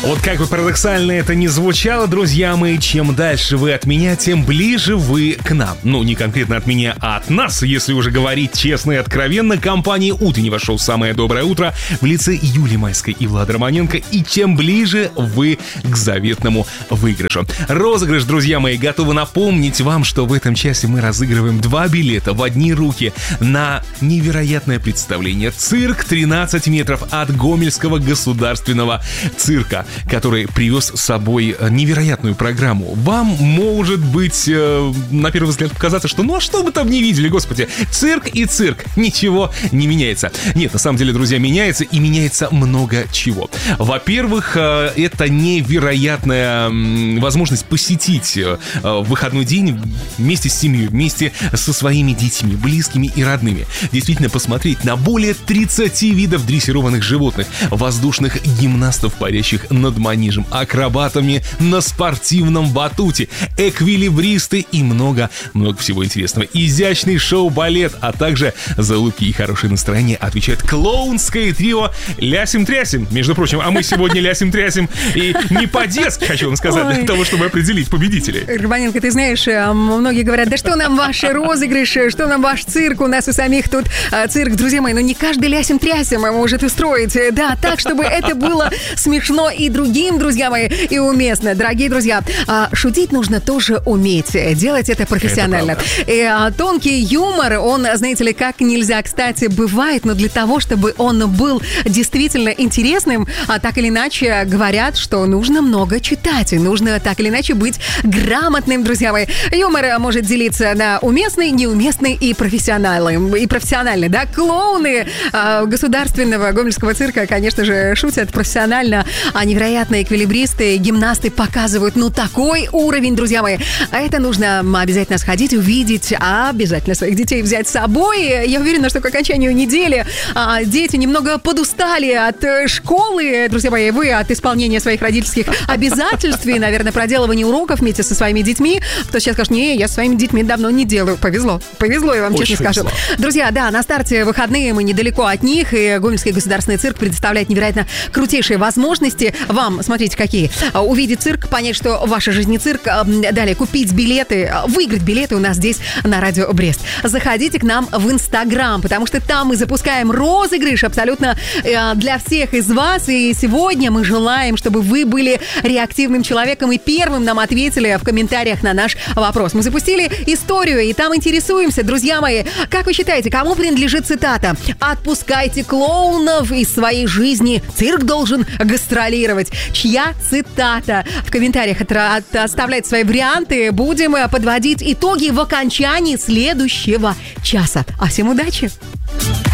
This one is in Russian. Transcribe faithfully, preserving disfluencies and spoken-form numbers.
Вот как бы парадоксально это ни звучало, друзья мои, чем дальше вы от меня, тем ближе вы к нам. Ну, не конкретно от меня, а от нас, если уже говорить честно и откровенно. Компания утреннего шоу «Самое доброе утро» в лице Юлии Майской и Влада Романенко. И чем ближе вы к заветному выигрышу. Розыгрыш, друзья мои, готовы напомнить вам, что в этом часе мы разыгрываем два билета в одни руки на невероятное представление «Цирк тринадцать метров» от Гомельского государственного цирка, который привез с собой невероятную программу. Вам может быть, э, на первый взгляд, показаться, что ну а что вы там не видели, господи, цирк и цирк, ничего не меняется. Нет, на самом деле, друзья, меняется и меняется много чего. Во-первых, э, это невероятная э, возможность посетить э, выходной день вместе с семьей, вместе со своими детьми, близкими и родными. Действительно посмотреть на более тридцати видов дрессированных животных, воздушных гимнастов, парящих над манежем, акробатами на спортивном батуте, эквилибристы и много-много всего интересного. Изящный шоу-балет, а также за улыбки и хорошее настроение отвечает клоунское трио «Лясим-трясим». Между прочим, а мы сегодня лясим-трясим и не по-детски, хочу вам сказать, Ой. для того, чтобы определить победителей. Романенко, ты знаешь, многие говорят, да что нам ваши розыгрыши, что нам ваш цирк, у нас у самих тут цирк. Друзья мои, ну не каждый лясим-трясим может устроить, да, так, чтобы это было смешно и другим, друзья мои, и уместно. Дорогие друзья, шутить нужно тоже уметь, делать это профессионально. Это и а, тонкий юмор, он, знаете ли, как нельзя, кстати, бывает, но для того, чтобы он был действительно интересным, а так или иначе говорят, что нужно много читать, и нужно так или иначе быть грамотным, друзья мои. Юмор может делиться на уместный, неуместный и профессиональный. И профессиональный, да, клоуны а, государственного гомельского цирка, конечно же, шутят профессионально, а невероятные эквилибристы, гимнасты показывают, ну, такой уровень, друзья мои. А это нужно обязательно сходить, увидеть, а обязательно своих детей взять с собой. Я уверена, что к окончанию недели а, дети немного подустали от школы, друзья мои, вы от исполнения своих родительских обязательств и, наверное, проделывания уроков вместе со своими детьми. Кто сейчас скажет, не, я со своими детьми давно не делаю. Повезло. Повезло, я вам Очень честно повезло. скажу. Друзья, да, на старте выходные мы недалеко от них, и Гомельский государственный цирк предоставляет невероятно крутейшие возможности. Вам, смотрите, какие. Увидеть цирк, понять, что в вашей жизни цирк, далее купить билеты, выиграть билеты у нас здесь на радио Брест. Заходите к нам в Инстаграм, потому что там мы запускаем розыгрыш абсолютно для всех из вас, и сегодня мы желаем, чтобы вы были реактивным человеком и первым нам ответили в комментариях на наш вопрос. Мы запустили историю, и там интересуемся, друзья мои, как вы считаете, кому принадлежит цитата «Отпускайте клоунов из своей жизни, цирк должен гастролировать». Чья цитата? В комментариях оставляйте свои варианты, будем подводить итоги в окончании следующего часа. А всем удачи!